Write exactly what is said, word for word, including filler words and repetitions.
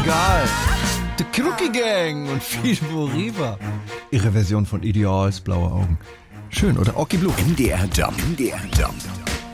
egal. The Crookie Gang und Fido Riva. Ihre Version von Ideals, blaue Augen. Schön, oder? Oki Blue. M D R Jump. M D R Jump.